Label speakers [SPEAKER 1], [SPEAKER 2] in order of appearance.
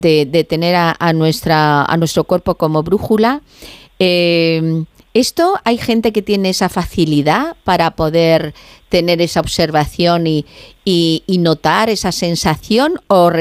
[SPEAKER 1] de tener a nuestro cuerpo como brújula. ¿Esto hay gente que tiene esa facilidad para poder tener esa observación y notar esa sensación, o